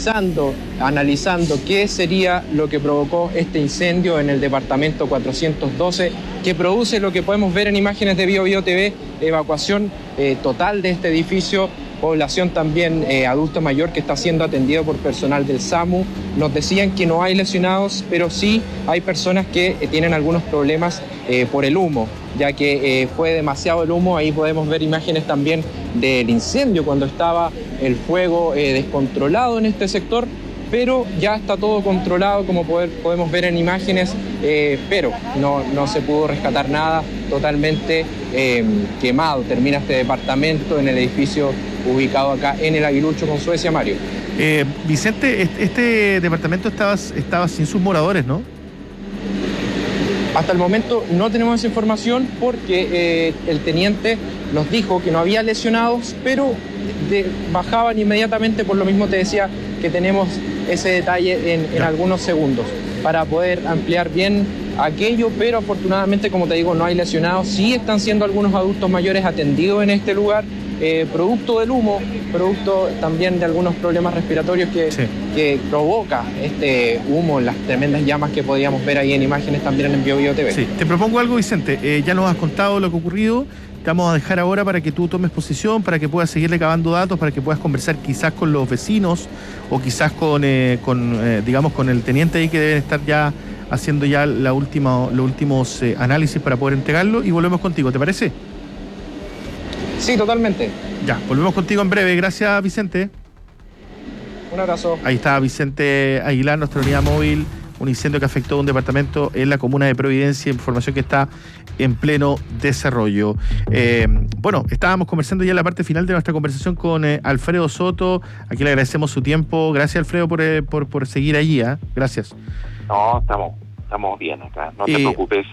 analizando qué sería lo que provocó este incendio en el departamento 412, que produce lo que podemos ver en imágenes de Bio TV, evacuación total de este edificio, población también adulto mayor que está siendo atendido por personal del SAMU. Nos decían que no hay lesionados, pero sí hay personas que tienen algunos problemas por el humo, ya que fue demasiado el humo. Ahí podemos ver imágenes también del incendio cuando estaba el fuego descontrolado en este sector, pero ya está todo controlado, como podemos ver en imágenes, pero no se pudo rescatar nada, totalmente quemado. Termina este departamento en el edificio ubicado acá en el Aguilucho con Suecia, Mario. Vicente, este departamento estaba sin sus moradores, ¿no? Hasta el momento no tenemos esa información porque el teniente nos dijo que no había lesionados, pero bajaban inmediatamente. Por lo mismo te decía que tenemos ese detalle en algunos segundos para poder ampliar bien aquello, pero afortunadamente, como te digo, no hay lesionados. Sí están siendo algunos adultos mayores atendidos en este lugar, producto del humo, producto también de algunos problemas respiratorios que provoca este humo, las tremendas llamas que podíamos ver ahí en imágenes también en Bio TV. Sí, te propongo algo, Vicente. Ya nos has contado lo que ha ocurrido. Te vamos a dejar ahora para que tú tomes posición, para que puedas seguir recabando datos, para que puedas conversar quizás con los vecinos o quizás con el teniente ahí que deben estar ya haciendo ya los últimos análisis para poder entregarlo, y volvemos contigo, ¿te parece? Sí, totalmente. Ya, volvemos contigo en breve. Gracias, Vicente. Un abrazo. Ahí está Vicente Aguilar, nuestra unidad móvil. Un incendio que afectó a un departamento en la comuna de Providencia, información que está en pleno desarrollo. Bueno, estábamos conversando ya en la parte final de nuestra conversación con Alfredo Soto. Aquí le agradecemos su tiempo. Gracias, Alfredo, por seguir allí. Gracias. No, estamos bien acá, no te preocupes.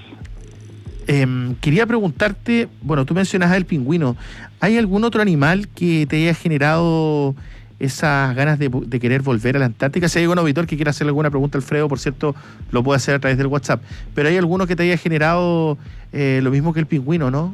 Quería preguntarte, bueno, tú mencionabas el pingüino. ¿Hay algún otro animal que te haya generado esas ganas de querer volver a la Antártica? Si hay algún auditor que quiera hacerle alguna pregunta a Alfredo, por cierto, lo puede hacer a través del WhatsApp. Pero ¿hay alguno que te haya generado lo mismo que el pingüino, no?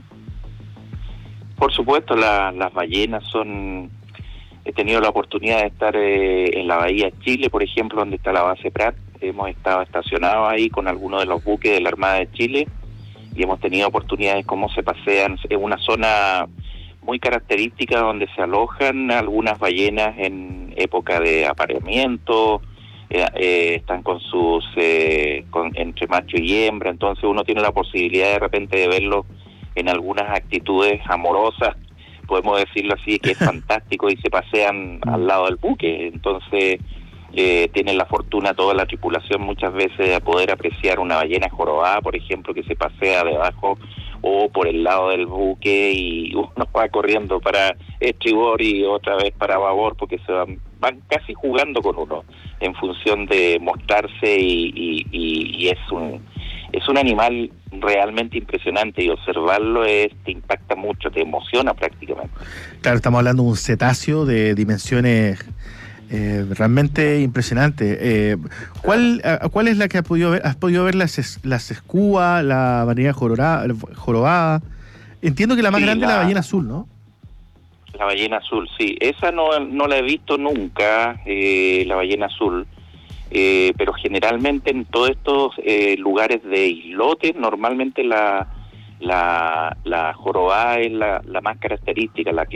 Por supuesto, las ballenas son... He tenido la oportunidad de estar en la Bahía de Chile, por ejemplo, donde está la base Prat. Hemos estado estacionados ahí con algunos de los buques de la Armada de Chile y hemos tenido oportunidades cómo se pasean. Es una zona muy característica donde se alojan algunas ballenas en época de apareamiento, están con sus entre macho y hembra, entonces uno tiene la posibilidad de repente de verlo en algunas actitudes amorosas, podemos decirlo así, que es fantástico, y se pasean al lado del buque. Entonces tienen la fortuna toda la tripulación muchas veces de poder apreciar una ballena jorobada, por ejemplo, que se pasea debajo o por el lado del buque, y uno va corriendo para estribor y otra vez para babor, porque se van casi jugando con uno en función de mostrarse, y es un animal realmente impresionante, y observarlo te impacta mucho, te emociona prácticamente. Claro, estamos hablando de un cetáceo de dimensiones realmente impresionante. ¿Cuál es la que has podido ver? ¿Has podido ver las escúas, la ballena jorobada? Entiendo que la más grande es la ballena azul, ¿no? La ballena azul, sí. Esa no la he visto nunca, la ballena azul. Pero generalmente en todos estos lugares de islotes, normalmente la jorobada es la más característica, la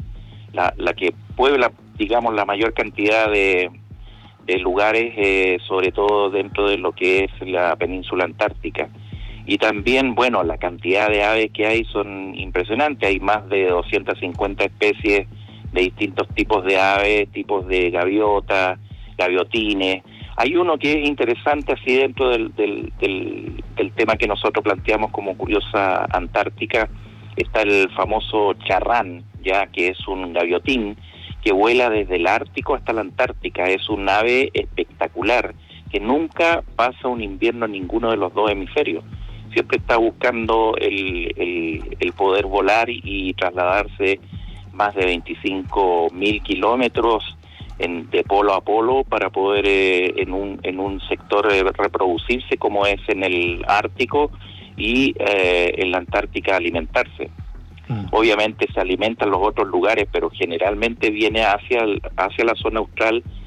que puebla, digamos, la mayor cantidad de lugares, sobre todo dentro de lo que es la península antártica. Y también, bueno, la cantidad de aves que hay son impresionantes. Hay más de 250 especies de distintos tipos de aves, tipos de gaviotas, gaviotines. Hay uno que es interesante así dentro del tema que nosotros planteamos como Curiosa Antártica. Está el famoso charrán, ya que es un gaviotín que vuela desde el Ártico hasta la Antártica. Es un ave espectacular que nunca pasa un invierno en ninguno de los dos hemisferios. Siempre está buscando el poder volar y trasladarse más de 25.000 kilómetros de polo a polo para poder en un sector reproducirse, como es en el Ártico, y en la Antártica alimentarse. Obviamente se alimenta en los otros lugares, pero generalmente viene hacia la zona austral